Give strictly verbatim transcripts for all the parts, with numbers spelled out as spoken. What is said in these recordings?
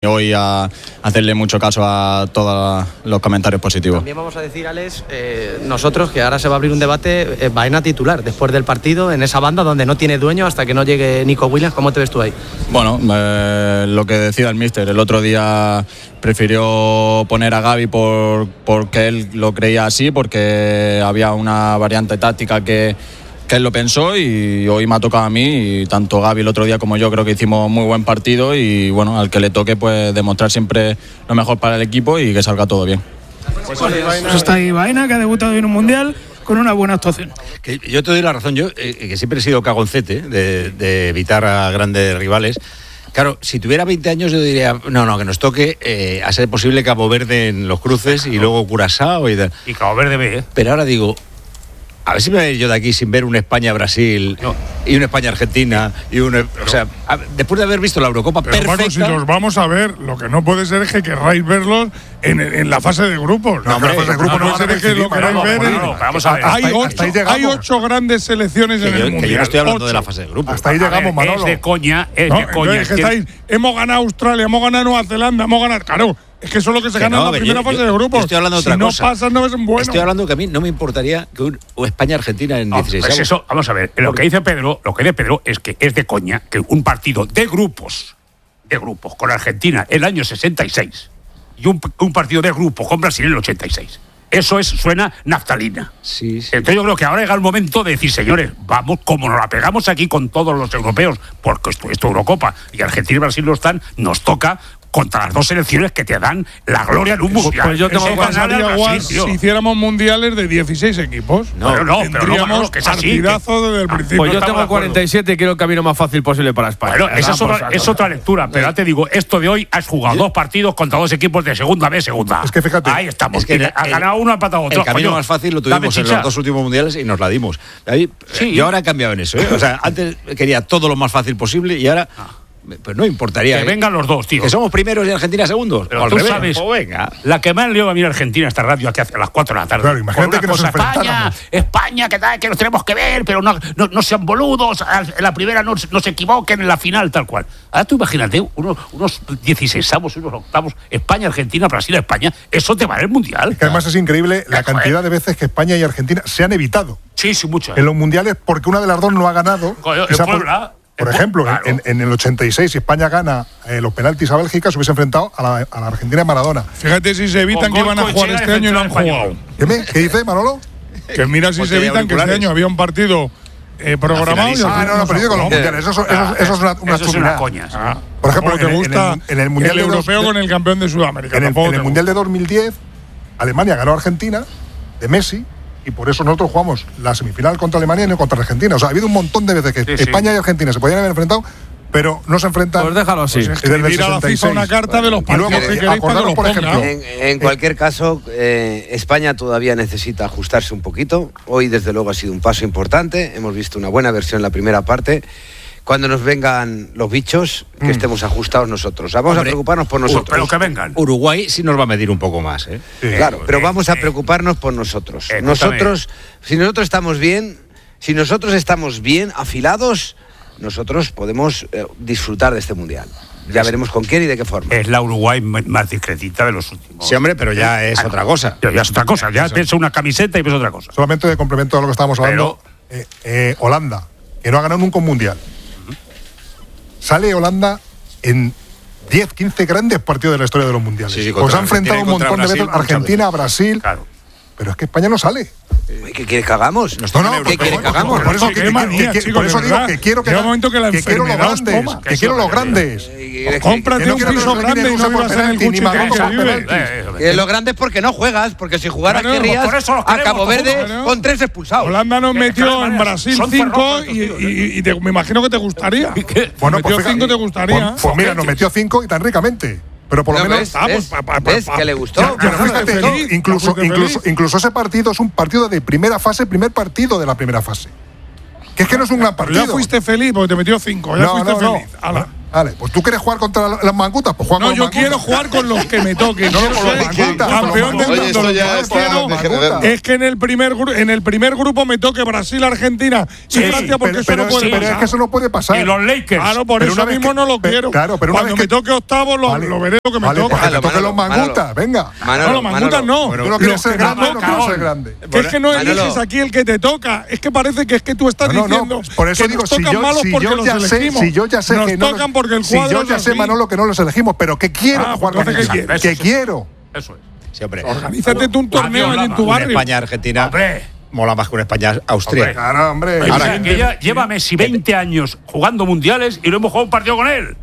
Hoy a hacerle mucho caso a todos los comentarios positivos. También vamos a decir, Alex, eh, nosotros que ahora se va a abrir un debate, eh, Baena titular después del partido en esa banda donde no tiene dueño hasta que no llegue Nico Williams. ¿Cómo te ves tú ahí? Bueno, eh, lo que decía el míster, el otro día prefirió poner a Gavi por, porque él lo creía así, porque había una variante táctica que que él lo pensó y hoy me ha tocado a mí, y tanto Gavi el otro día como yo creo que hicimos muy buen partido y bueno, al que le toque pues demostrar siempre lo mejor para el equipo y que salga todo bien. Pues, pues está ahí Baena, que ha debutado en un mundial con una buena actuación. Que yo te doy la razón, yo eh, que siempre he sido cagoncete de, de evitar a grandes rivales. Claro, si tuviera veinte años yo diría, no, no, que nos toque eh, a ser posible Cabo Verde en los cruces y luego Curazao y tal. Y Cabo Verde B, ¿eh? Pero ahora digo, a ver si me voy a ir yo de aquí sin ver un España-Brasil no. y un España-Argentina y un, o sea, a, después de haber visto la Eurocopa pero perfecta. Paco, si los vamos a ver, lo que no puede ser es que querráis verlos en, en la fase de grupos. No, hombre, la fase de grupos no, no, no puede ser que lo queráis ver. No, no, vamos a ver. Hay, hasta, ocho, hasta ahí hay ocho grandes selecciones que en yo, el mundial. Que yo no estoy hablando ocho. de la fase de grupos. Hasta ahí a llegamos, ver, Manolo. Es de coña, es no, de coña. Es que estáis, hemos ganado Australia, hemos ganado Nueva Zelanda, hemos ganado. Claro. Es que eso es lo que se que gana no, en la primera yo, fase yo, de grupos. Estoy hablando de otra si cosa. no pasas, no es bueno. Estoy hablando que a mí no me importaría que un España-Argentina en no, dieciséis. Pues eso, vamos a ver. Lo que dice Pedro, lo que dice Pedro es que es de coña que un partido de grupos, de grupos, con Argentina en el año sesenta y seis y un, un partido de grupos con Brasil en el ochenta y seis. Eso es, suena naftalina. Sí, sí. Entonces yo creo que ahora llega el momento de decir, señores, vamos, como nos la pegamos aquí con todos los europeos, porque esto es Eurocopa y Argentina y Brasil no están, nos toca contra las dos selecciones que te dan la gloria en un mundial. Pues yo tengo que pasaría igual si hiciéramos mundiales de dieciséis equipos. No, no, no, tendríamos pero no, que es así, partidazo que, desde el ah, principio. Pues yo tengo cuarenta y siete y quiero el camino más fácil posible para España. Bueno, esa es otra, es otra lectura, pero ya te digo, esto de hoy has jugado dos partidos contra dos equipos de segunda B, segunda. Es que fíjate. Ahí estamos. Es que el, ha ganado uno, ha empatado otro. El camino coño, más fácil lo tuvimos en los dos últimos mundiales y nos la dimos. Ahí, sí. Yo ahora he cambiado en eso, ¿eh? O sea, antes quería todo lo más fácil posible y ahora... Ah. Pues no importaría. Que ¿eh? vengan los dos, tío. Que somos primeros y Argentina segundos. Pero o al tú revés. sabes, oh, venga. La que más leo a mí en Argentina, esta radio, aquí a las cuatro de la tarde. Claro, imagínate que cosa, nos enfrentáramos. España, España, que tal, que nos tenemos que ver, pero no, no, no sean boludos. En la primera no, no se equivoquen, en la final, tal cual. Ahora tú imagínate, unos, unos dieciseisavos, unos octavos, España, Argentina, Brasil, España. Eso te va en el mundial. Es que además es increíble la cantidad de veces que España y Argentina se han evitado. Sí, sí, mucho. En los mundiales, porque una de las dos no ha ganado. Coño, en Puebla. Por ejemplo, claro. en, en el ochenta y seis, si España gana eh, los penaltis a Bélgica, se hubiese enfrentado a la, a la Argentina de Maradona. Fíjate si se evitan que iban a jugar este año y no han jugado. ¿Qué, me, ¿Qué dice, Manolo? Que mira si se evitan que este año había un partido eh, programado. Y ah, no, no, pero digo con los mundiales. Eso, eso, eso, eso es una, una eso es una coña. Ah, por ejemplo, te gusta en el, en el mundial el de europeo dos, con el campeón de Sudamérica. En el, en el mundial de dos mil diez, Alemania ganó a Argentina de Messi. Y por eso nosotros jugamos la semifinal contra Alemania y no contra Argentina. O sea, ha habido un montón de veces que sí, España sí. y Argentina se podían haber enfrentado, pero no se enfrentan. Pues déjalo así. Pues escribir a la FIFA una carta bueno, de los partidos que queréis para que los por ejemplo. En, en cualquier caso, eh, España todavía necesita ajustarse un poquito. Hoy, desde luego, ha sido un paso importante. Hemos visto una buena versión en la primera parte. Cuando nos vengan los bichos, que mm. estemos ajustados nosotros. Vamos Hombre, a preocuparnos por nosotros. Pero que vengan. Uruguay sí nos va a medir un poco más, ¿eh? Sí. Claro, eh, pero eh, vamos a preocuparnos por nosotros. Eh, nosotros, si nosotros estamos bien, si nosotros estamos bien afilados, nosotros podemos eh, disfrutar de este mundial. Ya veremos con quién y de qué forma. Es la Uruguay más discretita de los últimos. Sí, hombre, pero ya es ah, otra cosa. Ya, ya es otra cosa. Ya ves una camiseta y ves otra cosa. Solamente de complemento a lo que estábamos hablando, pero, eh, eh, Holanda, que no ha ganado nunca un mundial. Sale Holanda en diez, quince grandes partidos de la historia de los mundiales. Sí, sí, pues ha enfrentado un montón de veces Argentina, Brasil. Claro. Pero es que España no sale. ¿Qué quieres que hagamos? No, no, ¿qué quieres que hagamos? Por eso, que, que, manía, que, chico, por eso digo que quiero que, que, que quiero los grandes. Que, que quiero los grandes. Pues cómprate no un piso grande y no vivas en el Gucci que vive. Los grandes porque no juegas, porque si jugaras bueno, querrías a Cabo Verde bueno. con tres expulsados. Holanda nos metió en Brasil cinco y me imagino que te gustaría. Bueno, metió cinco te gustaría. Pues mira, nos metió cinco y tan ricamente. Pero por lo no, menos ¿ves? Ah, pues, pa, pa, pa, ¿ves? Pa, que le gustó. Ya, pero fíjate, no, incluso, incluso, incluso ese partido es un partido de primera fase, primer partido de la primera fase. Que es que no es un gran partido. Ya fuiste feliz porque te metió cinco. Ya no, fuiste no, feliz. No. Vale, pues tú quieres jugar contra las mangutas, pues juega no, con los yo quiero jugar con los que me toquen. No, quiero con los ser mangutas. campeón del Oye, mundo. esto Lo que ya pasa es que está no- degenerando. es que en el primer gru- en el primer grupo me toque Brasil, Argentina y Sí, Francia, porque pero, eso pero, no puede sí, pero pasar. es que eso no puede pasar. Y los Lakers. Claro, por Pero eso una vez mismo que- no lo pe- quiero. claro, pero una Cuando vez me que- toque octavo, lo, Vale. lo veré lo que me Vale, toca. pues que te Manolo, toquen los Manolo, mangutas, venga. Manolo, no, los mangutas Manolo. no. Tú no quieres Los ser que grande, me no quieres tocan. ser grande. Que es que no Manolo. eliges aquí el que te toca. Es que parece que es que tú estás No, no, no, diciendo por eso que digo, nos si tocan yo, malos si porque yo los ya sé, elegimos. si yo ya sé nos que no tocan los- porque el si cuadro yo ya es sé, así. Manolo, que no los elegimos, pero que quiero Ah, jugar pues con entonces, ellos. ¿qué Que quieres? quiero. Eso es. Sí, hombre. Organízate tú un torneo Adiós, allí en Lama. tu Una barrio. España-Argentina Hombre. mola más que una España-Austria. Claro, hombre. Ahora, Ahora, que ya lleva Messi veinte años jugando mundiales y no hemos jugado un partido con él.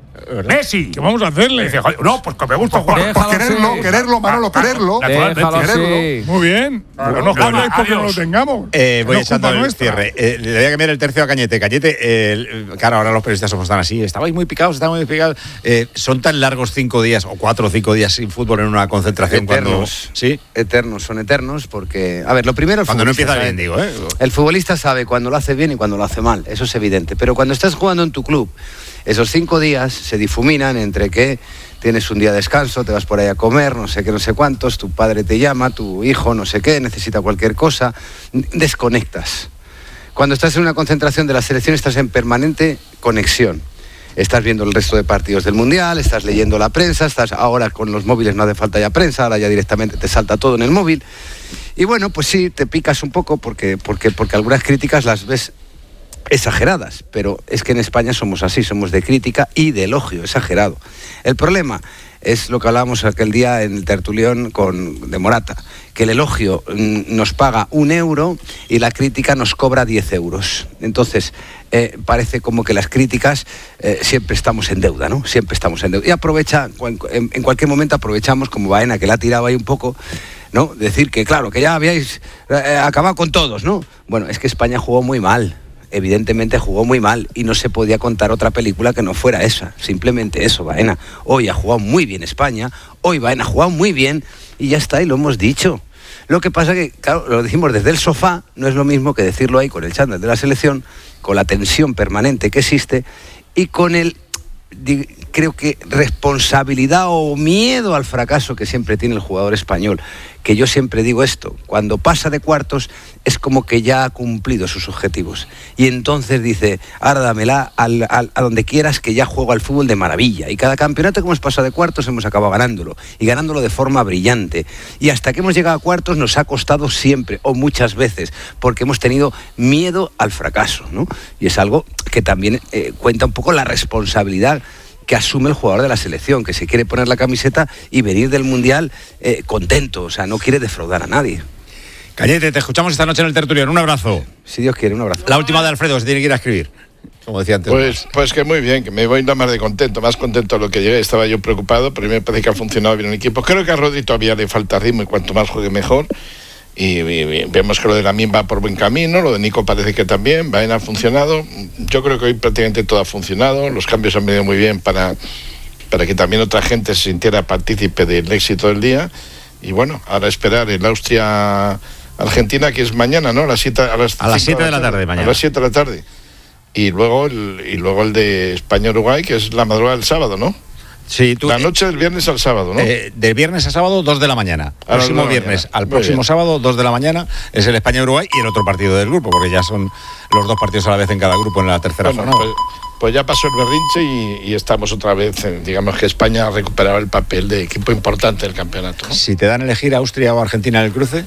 Messi. ¿Qué vamos a hacerle? Dice, joder, no, pues que me gusta Pues, jugar. pues Déjalo quererlo, así. quererlo, Manolo, quererlo. Naturalmente. Déjalo quererlo. así. Muy bien. Pero no Lama, jodáis porque no lo adiós. tengamos. Eh, voy No es echando culpa el nuestra. cierre. Eh, le voy a cambiar el tercio a Cañete. Cañete, eh, el- claro, ahora los periodistas somos tan así. Estabais muy picados, estabais muy picados. Eh, ¿Son tan largos cinco días o cuatro o cinco días sin fútbol en una concentración cuando. Eternos. Sí. Eternos, son eternos porque. A ver, lo primero. el Cuando no futbolista empieza bien, sabe- digo, ¿eh? El futbolista sabe cuando lo hace bien y cuando lo hace mal, eso es evidente. Pero cuando estás jugando en tu club, esos cinco días se difuminan entre que tienes un día de descanso, te vas por ahí a comer, no sé qué, no sé cuántos, tu padre te llama, tu hijo, no sé qué, necesita cualquier cosa, desconectas. Cuando estás en una concentración de la selección estás en permanente conexión. Estás viendo el resto de partidos del Mundial, estás leyendo la prensa, estás ahora con los móviles no hace falta ya prensa, ahora ya directamente te salta todo en el móvil. Y bueno, pues sí, te picas un poco porque, porque, porque algunas críticas las ves exageradas, pero es que en España somos así, somos de crítica y de elogio exagerado. El problema es lo que hablábamos aquel día en el tertulión con, de Morata, que el elogio mm, nos paga un euro y la crítica nos cobra diez euros. Entonces, eh, parece como que las críticas eh, siempre estamos en deuda, ¿no? Siempre estamos en deuda. Y aprovecha, en, en cualquier momento aprovechamos, como Baena, que la ha tirado ahí un poco, ¿no? Decir que, claro, que ya habíais eh, acabado con todos, ¿no? Bueno, es que España jugó muy mal. Evidentemente jugó muy mal y no se podía contar otra película que no fuera esa. Simplemente eso, Baena. Hoy ha jugado muy bien España, hoy Baena ha jugado muy bien y ya está, y lo hemos dicho. Lo que pasa que, claro, lo decimos desde el sofá, no es lo mismo que decirlo ahí con el chándal de la selección, con la tensión permanente que existe y con el, di- creo que, responsabilidad o miedo al fracaso que siempre tiene el jugador español. Que yo siempre digo esto, cuando pasa de cuartos es como que ya ha cumplido sus objetivos. Y entonces dice, ahora dámela al, al, a donde quieras que ya juego al fútbol de maravilla. Y cada campeonato que hemos pasado de cuartos hemos acabado ganándolo. Y ganándolo de forma brillante. Y hasta que hemos llegado a cuartos nos ha costado siempre, o muchas veces, porque hemos tenido miedo al fracaso, ¿no? Y es algo que también eh, cuenta un poco la responsabilidad que asume el jugador de la selección, que se quiere poner la camiseta y venir del Mundial eh, contento, o sea, no quiere defraudar a nadie. Cañete, te escuchamos esta noche en el tertulión. Un abrazo. Si Dios quiere, un abrazo. La última de Alfredo, se tiene que ir a escribir. Como decía antes. Pues, pues que muy bien, que me voy nada más de contento, más contento de lo que llegué. Estaba yo preocupado, pero me parece que ha funcionado bien el equipo. Creo que a Rodri todavía le falta ritmo y cuanto más juegue mejor. Y, y, y vemos que lo de Lamine va por buen camino, lo de Nico parece que también, Baena ha funcionado. Yo creo que hoy prácticamente todo ha funcionado, los cambios han venido muy bien para, para que también otra gente se sintiera partícipe del éxito del día. Y bueno, ahora esperar el Austria-Argentina, que es mañana, ¿no? A las siete a las a las siete de la tarde mañana. A las siete de la tarde. Y luego el, y luego el de España-Uruguay, que es la madrugada del sábado, ¿no? Sí, tú, la noche del viernes al sábado, ¿no? Eh, de viernes a sábado, dos de la mañana. A las Próximo dos de la viernes mañana. al Muy próximo bien. sábado, dos de la mañana, es el España-Uruguay y el otro partido del grupo, porque ya son los dos partidos a la vez en cada grupo en la tercera Bueno, jornada. pues, pues ya pasó el berrinche y, y estamos otra vez, en- digamos que España ha recuperado el papel de equipo importante del campeonato, ¿no? Si te dan a elegir Austria o Argentina en el cruce.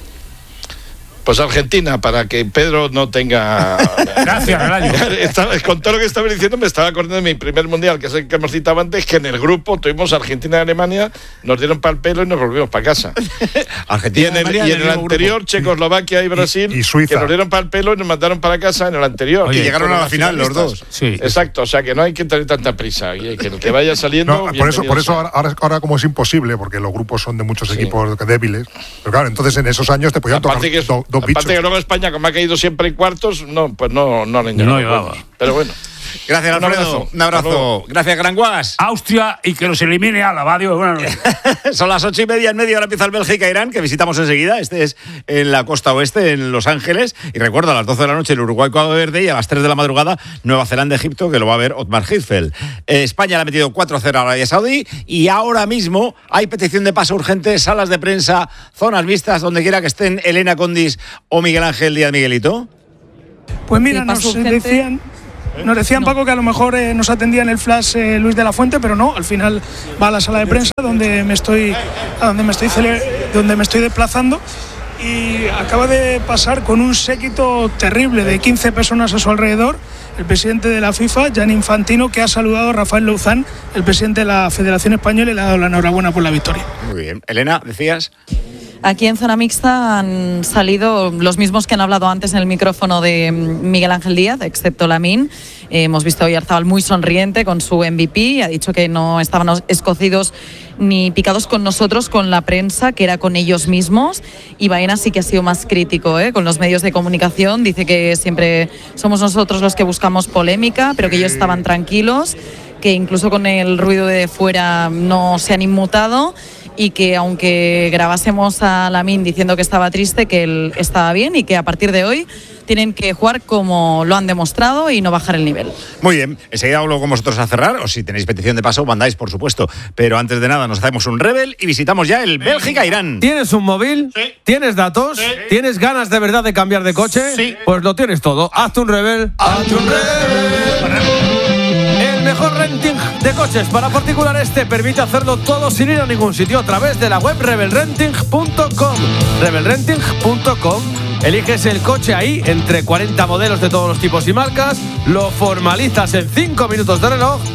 Pues Argentina, para que Pedro no tenga... Gracias, Relayo. Estaba- con todo lo que estaba diciendo me estaba acordando de mi primer mundial, que es el que hemos citado antes, que en el grupo tuvimos Argentina y Alemania, nos dieron para el pelo y nos volvimos para casa. Argentina Y en el, Alemania y en en el el mismo anterior, grupo. Checoslovaquia y Brasil, y Suiza. que nos dieron para el pelo y nos mandaron para casa en el anterior. Oye, Que llegaron fueron a la final los finalistas. dos. Sí. Exacto, o sea que no hay que tener tanta prisa. Y que el que vaya saliendo. No, por eso, bienvenido por eso sea. ahora, ahora, ahora como es imposible, porque los grupos son de muchos equipos débiles, pero claro, entonces en esos años te podían tocar Aparte que, do- dos aparte bichos. que luego España, como ha caído siempre en cuartos, no, pues no, no le No llegaba. llegaba. Pero bueno. Gracias, Alfredo. Un abrazo. Un abrazo. Gracias, Granguas. Austria y que los elimine a la Badio. Buenas noches. Son las ocho y media en medio. Ahora empieza el Bélgica-Irán, que visitamos enseguida. Este es en la costa oeste, en Los Ángeles. Y recuerda, a las doce de la noche el Uruguay-Cabo Verde y a las tres de la madrugada Nueva Zelanda-Egipto, que lo va a ver Otmar Hitzfeld. Eh, España le ha metido cuatro a cero a Arabia Saudí y ahora mismo hay petición de paso urgente, salas de prensa, zonas vistas, donde quiera que estén Elena Condis o Miguel Ángel Díaz Miguelito. Pues mira, nos decían... Nos decían, no. Paco, que a lo mejor eh, nos atendía en el flash eh, Luis de la Fuente, pero no, al final va a la sala de prensa donde me estoy, a donde me estoy, cele- donde me estoy desplazando, y acaba de pasar con un séquito terrible de quince personas a su alrededor el presidente de la FIFA, Gianni Infantino, que ha saludado a Rafael Louzán, el presidente de la Federación Española, y le ha dado la enhorabuena por la victoria. Muy bien. Elena, decías... Aquí en zona mixta han salido los mismos que han hablado antes en el micrófono de Miguel Ángel Díaz, excepto Lamine. Eh, hemos visto a Oyarzabal muy sonriente con su M V P. Ha dicho que no estaban escocidos ni picados con nosotros, con la prensa, que era con ellos mismos. Y Baena sí que ha sido más crítico, ¿eh? Con los medios de comunicación. Dice que siempre somos nosotros los que buscamos polémica, pero que ellos estaban tranquilos, que incluso con el ruido de fuera no se han inmutado, y que aunque grabásemos a Lamine diciendo que estaba triste, que él estaba bien y que a partir de hoy tienen que jugar como lo han demostrado y no bajar el nivel. Muy bien, enseguida hablo con vosotros a cerrar, o si tenéis petición de paso, mandáis, por supuesto. Pero antes de nada, nos hacemos un Rebel y visitamos ya el Bélgica-Irán. ¿Tienes un móvil? Sí. ¿Tienes datos? Sí. ¿Tienes ganas de verdad de cambiar de coche? Sí. Pues lo tienes todo. Hazte un Rebel. Hazte un Rebel. El mejor renting de coches para particulares te permite hacerlo todo sin ir a ningún sitio a través de la web rebel renting punto com. rebel renting punto com. Eliges el coche ahí entre cuarenta modelos de todos los tipos y marcas, lo formalizas en cinco minutos de reloj